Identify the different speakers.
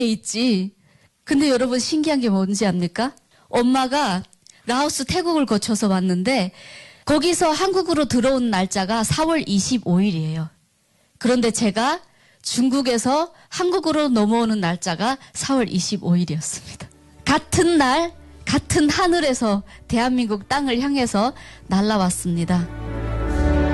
Speaker 1: 있지. 근데 여러분 신기한 게 뭔지 압니까? 엄마가 라오스, 태국을 거쳐서 왔는데 거기서 한국으로 들어온 날짜가 4월 25일이에요. 그런데 제가 중국에서 한국으로 넘어오는 날짜가 4월 25일이었습니다. 같은 날, 같은 하늘에서 대한민국 땅을 향해서 날아왔습니다.